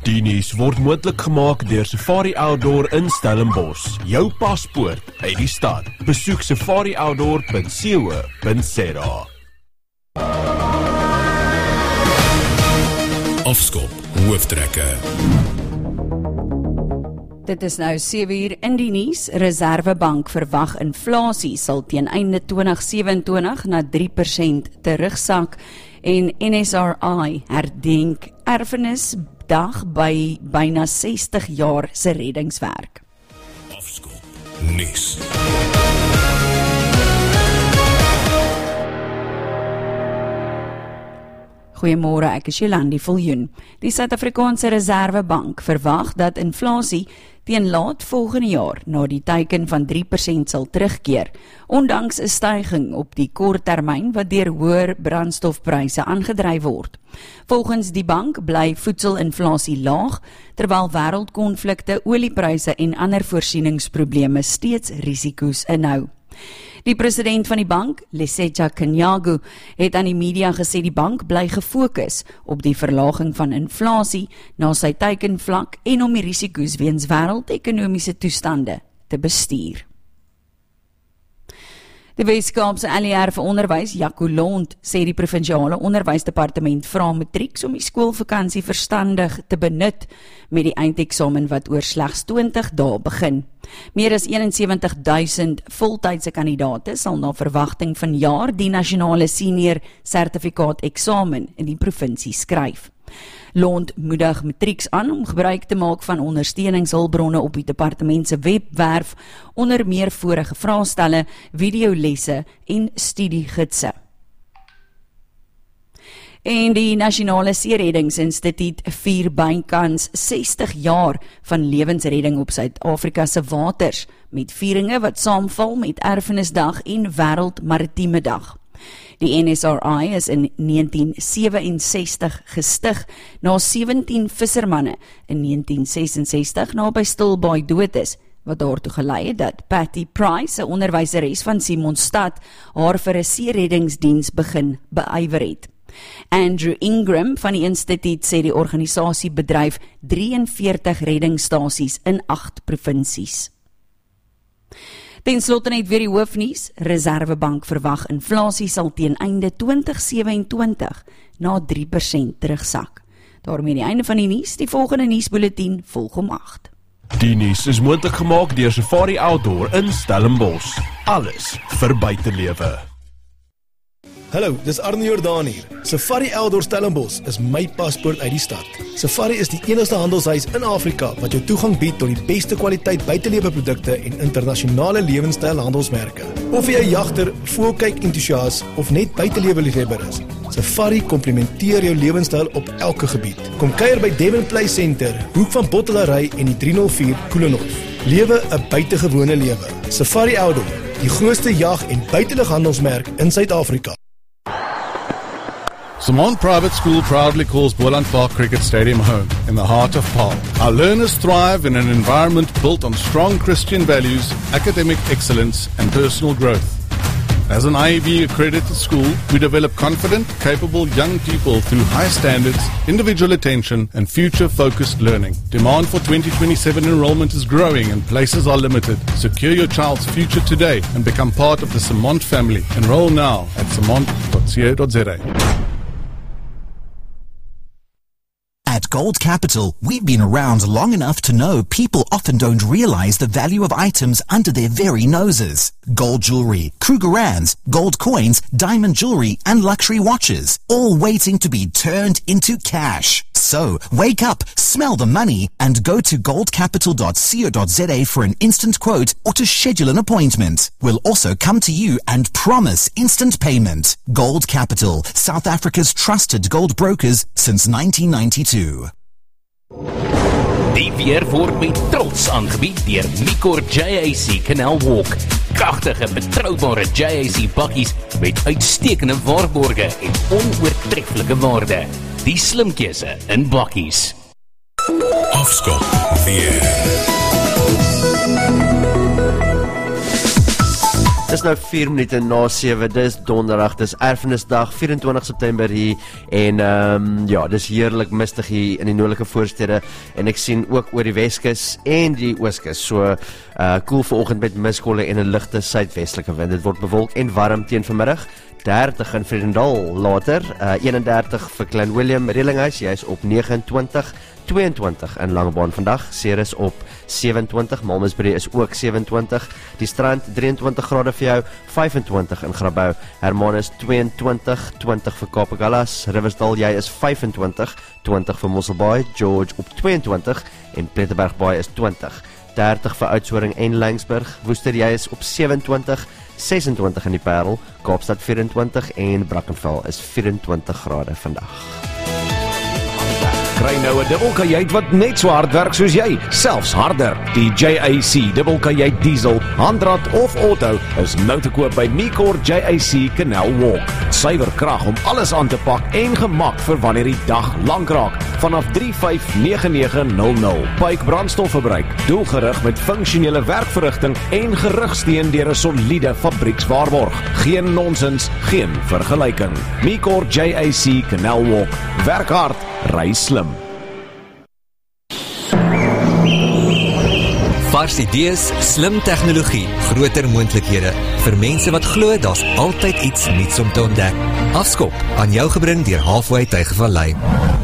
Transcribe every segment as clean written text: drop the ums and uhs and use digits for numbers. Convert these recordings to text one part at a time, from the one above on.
Die nuus word moontlik gemaak deur Safari Outdoor in Stellenbosch. Jou paspoort uit die stad. Besoek safarioutdoor.co.za. Afskop hooftrekke. Dit is nou 7 uur in die nuus. Reservebank verwag inflasie sal teen einde 2027 na 3% terugsak en NSRI herdenk erfenisdag by byna 60 jaar se reddingswerk. Afskop nuus. Goeiemôre, ek is Jolandi Viljoen. Die Suid-Afrikaanse Reservebank verwag dat inflasie teen laat volgende jaar na die teiken van 3% sal terugkeer, ondanks 'n styging op die kort termyn wat deur hoër brandstofpryse aangedryf word. Volgens die bank bly voedselinflasie laag, terwyl wêreldkonflikte, oliepryse en ander voorsieningsprobleme steeds risiko's inhou. Die president van die bank, Lesetja Kganyago, het aan die media gesê die bank bly gefokus op die verlaging van inflasie na sy teikenvlak en om die risiko's weens wêreldekonomiese toestande te bestuur. Die Weskaapse ALR vir onderwys, Jaco Lont, sê die provinsiale onderwysdepartement vra matrieks om die skoolvakansie verstandig te benut met die eindeksamen wat oor slegs 20 dae begin. Meer as 71,000 voltydse kandidaate sal na verwagting vanjaar die nasionale senior sertifikaat eksamen in die provinsie skryf. Lont moedig matrieks aan om gebruik te maak van ondersteuningshulpbronne op die departement se webwerf, onder meer vorige vraestelle, videolesse en studiegidse. En die Nasionale Seereddingsinstituut vier bykans 60 jaar van lewensredding op Suid-Afrika se waters, met vieringe wat saamval met Erfenisdag en Wêreld Maritieme Dag. Die NSRI is in 1967 gestig na 17 vissermanne in 1966 naby Stilbaai dood is, wat daartoe gelei het dat Patty Price, 'n onderwyseres van Simonstad, haar vir 'n seereddingsdiens begin beywer het. Andrew Ingram van die instituut sê die organisasie bedryf 43 reddingsstasies in 8 provinsies. Ten slotte net weer die hoofnuus. Reservebank verwag inflasie sal teen einde 2027 na 3% terugsak. Daarmee die einde van die nuus. Die volgende nuusbulletin volg om 8. Die nuus is moontlik gemaak deur Safari Outdoor in Stellenbosch. Alles vir buitelewe. Hallo, dis Arno Jordaan hier. Safari Outdoor Stellenbosch is my paspoort uit die stad. Safari is die enigste handelshuis in Afrika wat jou toegang bied tot die beste kwaliteit buiteleweprodukte en internasionale lewenstyl handelsmerke. Of jy 'n jagter, voëlkyk entoesias of net buiteleweliefhebber is, Safari komplementeer jou lewenstyl op elke gebied. Kom kuier by Devon Play Center, hoek van Bottelary en die 304 Koelenhof. Lewe 'n buitengewone lewe. Safari Outdoor, die grootste jag- en buitelughandelsmerk in Suid-Afrika. Samont Private School proudly calls Boland Park Cricket Stadium home, in the heart of Paarl. Our learners thrive in an environment built on strong Christian values, academic excellence, and personal growth. As an IAB-accredited school, we develop confident, capable young people through high standards, individual attention, and future-focused learning. Demand for 2027 enrollment is growing and places are limited. Secure your child's future today and become part of the Samont family. Enroll now at samont.co.za. At Gold Capital, we've been around long enough to know people often don't realize the value of items under their very noses. Gold jewelry, Krugerrands, gold coins, diamond jewelry, and luxury watches, all waiting to be turned into cash. So, wake up, smell the money, and go to goldcapital.co.za for an instant quote or to schedule an appointment. We'll also come to you and promise instant payment. Gold Capital, South Africa's trusted gold brokers since 1992. Die weer word met trots aangebied deur Micor JAC Canal Walk. Kragtige, betroubare JAC bakkies met uitstekende waarborge en onoortreffelike waarde. Die slim keuse in bakkies. Afskop weer. Dis nou 4 minute na 7, dis donderdag, dis Erfenisdag, 24 September hier, en ja, dis heerlik mistig hier in die noordelike voorstede, en ek sien ook oor die Weskus en die Ooskus, so koel vanoggend met miskolle en 'n ligte suidwestelike wind. Dit word bewolk en warm teen vanmiddag, 30 in Vredendal later, 31 vir Klein Willem, Relinghuis, jy is op 29, 22 in Langebaan vandag, Ceres op 27, Malmesbury is ook 27, die Strand 23 grade vir jou, 25 in Grabouw, Hermanus 22, 20 vir Kaapagalas, Riversdal jy is 25, 20 vir Mosselbaai, George op 22 en Plettenbergbaai is 20, 30 vir Oudtshoorn en Laingsburg, Woester jy is op 27, 26 in die Parel, Kaapstad 24 en Brackenfell is 24 grade vandag. Kry nou 'n dubbelkajuit wat net so hard werk soos jy, selfs harder. Die JAC dubbelkajuit diesel, handrat of auto is nou te koop by Micor JAC Canal Walk. Suiwer krag om alles aan te pak en gemak vir wanneer die dag lank raak. Vanaf 359900. Pyke brandstofverbruik, doelgerig met funksionele werkverrigting en gerugsteun deur 'n soliede fabriekswaarborg. Geen nonsens, geen vergelyking. Micor JAC Canal Walk. Werk hard, ry slim. Vars idees, slim tegnologie, groter moontlikhede. Vir mense wat glo daar's altyd iets nuuts om te ontdek. Afskop, aan jou gebring deur Halfway Tygervallei.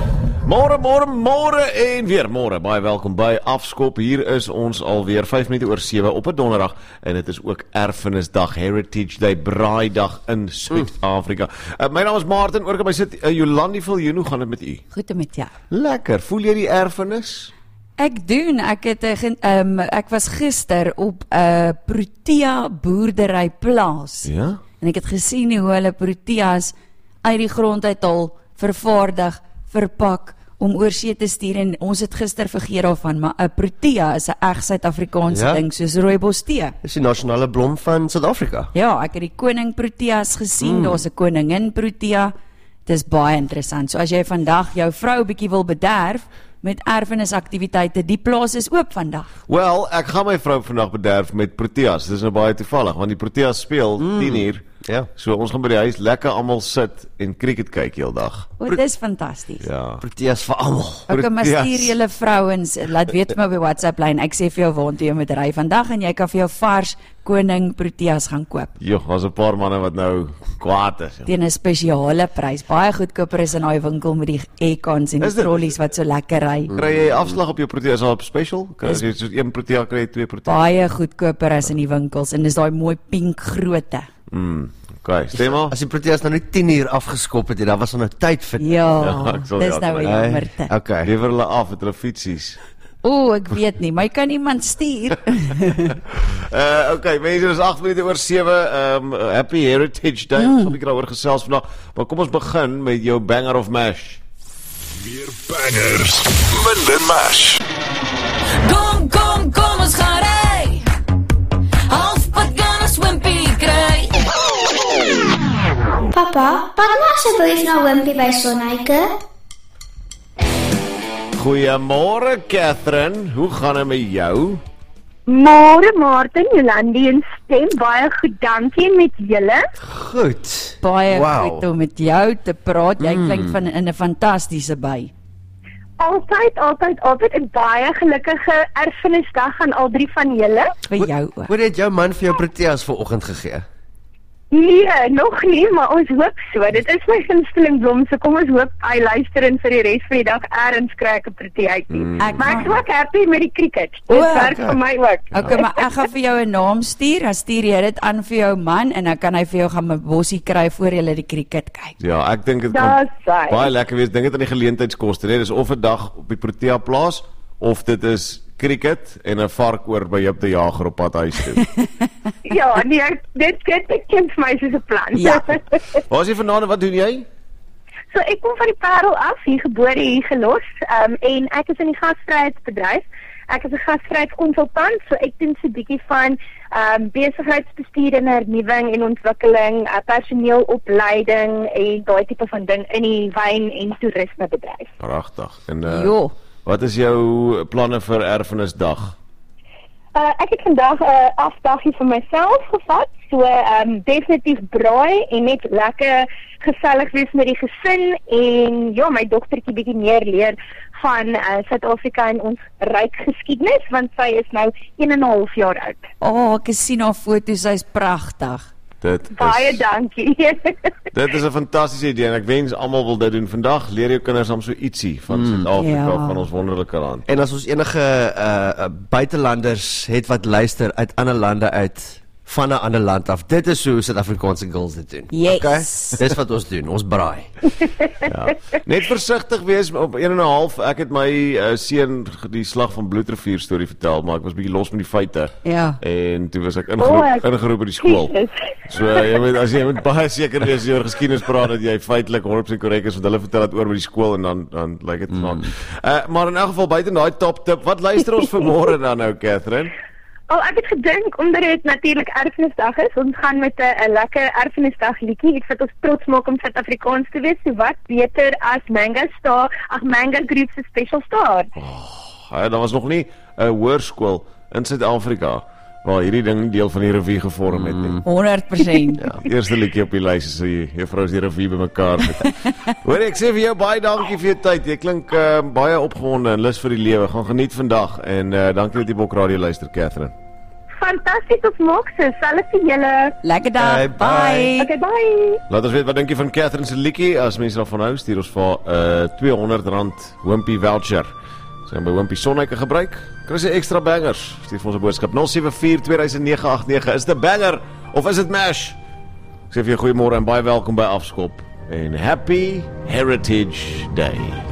Môre en weer môre. Baie welkom by Afskop. Hier is ons alweer 5 minute oor 7 op 'n donderdag en dit is ook Erfenisdag, Heritage Day, Braaidag in Suid-Afrika. My naam is Martin, oor my sit Jolandi Viljoen. Hoe gaan dit met u? Goed met jou. Lekker. Voel jy die erfenis? Ek doen, ek was gister op 'n Protea boerdery plaas. Ja? En ek het gesien hoe hulle proteas uit die grond uithaal, vervaardig, verpak om oorsee te stuur, en ons het gister vergeet daarvan, maar 'n protea is 'n reg Suid-Afrikaanse ding soos rooibos tee. Dis die nasionale blom van Suid-Afrika. Ja, ek het die koning proteas gesien, daar's 'n koningin protea. Dit is baie interessant. So as jy vandag jou vrou bietjie wil bederf met erfenisaktiwiteite, die plaas is oop vandag. Wel, ek gaan my vrou vandag bederf met proteas. Dis nou baie toevallig, want die proteas speel 10 uur. Ja. So ons gaan by die huis lekker almal sit en cricket kyk heel dag. O, dis fantasties. Ja. Proteas vir almal. Ook maar stuur julle vrouens, laat weet my by WhatsApp lyn. Ek sê vir jou waartoe jy moet ry vandag en jy kan vir jou vars koning proteas gaan koop. Jo, daar's 'n paar manne wat nou kwaad is. Teen 'n spesiale prys. Baie goedkoper is in daai winkel met die aircons en die trollies wat so lekker ry. Kry jy afslag op jou proteas op special? As jy soos 1 protea kry, 2 protea. Baie goedkoper as in die winkels en dis daai mooi pink grootte. Okay, stem maar. As die proteas nou net 10 uur afgeskop het, dan was er nou tyd vir. Ja, dis nou 'n jammerte. Okay. Lewer hulle af met hulle fietsies. O, ek weet nie, maar jy kan iemand stuur. Okay, mense, dis 8 minute oor 7. Happy Heritage Day. Ons gaan 'n bietjie daaroor gesels vandag, maar kom ons begin met jou banger of mash. Meer bangers, minder mash. Kom, ons gaan ry. Halfpad gaan ons wimpie kry. Papa, pak maar asseblief nou wimpie by Sonnyke. Goeiemôre Catherine, hoe gaan dit met jou? Môre Martin, Jolandi en Stem, baie goed, dankie met julle. Goed. Baie goed om met jou te praat. Jy klink van in 'n fantastiese by. Altyd en baie gelukkige Erfenisdag aan al 3 van julle. Vir jou ook. Hoe het jou man vir jou proteas vanoggend gegee? Nee, nog nie, maar ons hoop so. Dit is my gunsteling blom, so kom ons hoop hy luister en vir die res van die dag erns kry ek 'n proteaatjie. Maar ek is ook happy met die cricket. Dit werk vir my ook. Okay, maar ek gaan vir jou 'n naam stuur. Dan stuur jy dit aan vir jou man en dan kan hy vir jou gaan 'n bossie kry voor jy die cricket kyk. Ja, ek dink dit gaan baie lekker wees. Dink dit aan die geleentheidskoste, né? Dis of 'n dag op die Protea plaas of dit is cricket en 'n vark oor by Jip die Jager op pad huis toe. Ja, nee, dit klink vir my soos 'n plan. Ja. Waar is jy vandaan en wat doen jy? So ek kom van die Parel af, hier gebore, hier gelos, en ek is in die gasvryheidsbedryf. Ek is 'n gasvryheidskonsultant, so ek doen so 'n bietjie van besigheidsbestuur en hernuwing en ontwikkeling, personeelopleiding en daai tipe van ding in die wyn- en toerismebedryf. Pragtig. En wat is jou planne vir Erfenisdag? Ek het vandag 'n afdaggie vir myself gevat, so definitief braai en net lekker gesellig wees met die gesin en ja, my dogtertjie bietjie meer leer van Suid-Afrika en ons ryk geskiedenis, want sy is nou 1,5 jaar oud. Ek sien haar foto's, sy's pragtig. Baie dankie. Dit is 'n fantastiese idee en ek wens almal wil dit doen. Vandag leer jou kinders om so ietsie van Suid-Afrika, van ons wonderlike land. En as ons enige buitelanders het wat luister uit ander lande uit, van 'n ander land af, dit is hoe Suid-Afrikaanse girls dit doen. Yes. Okay? Dis wat ons doen, ons braai. Net versigtig wees op 1,5. Ek het my seun die slag van Bloedrivier storie vertel, maar ek was bietjie los met die feite. Ja. En toe was ek ingeroep by die skool. So as jy moet baie seker wees as jy oor geskiedenis praat dat jy feitelik 100% korrek is, want hulle vertel dit oor by die skool en dan lyk dit vaak. Maar in elk geval buite daai top tip, wat luister ons vanmôre dan nou, Catherine? Ek het gedink, omdat dit natuurlik Erfenisdag is, ons gaan met 'n lekker Erfenisdag liedjie, iets wat ons trots maak om Suid-Afrikaans te wees, so wat beter as Manga Groep se Special Star. Daar was nog nie 'n hoërskool in Suid-Afrika waar hierdie ding deel van die revue gevorm het nie. 100%. Ja, eerste liedjie op die lys is die juffrous die revue bymekaar met. Hoor, ek sê vir jou baie dankie vir jou tyd. Jy klink baie opgewonde en lus vir die lewe. Gaan geniet vandag en dankie dat jy Bok Radio luister, Catherine. Fantasties op Moxie. Salve vir julle. Lekker dag. Bye. Okay, bye. Laat ons weet wat dink jy van Catherine se liedjie. As mense daarvan hou, stuur ons vir R200 Wimpy voucher. Sy gaan by Wimpy Sonnyke gebruik. Kry sy ekstra bangers. Stuur vir ons 'n boodskap 074-2009-89. Is dit 'n banger of is dit mash? Ek sê vir jou goeiemôre en baie welkom by Afskop en Happy Heritage Day.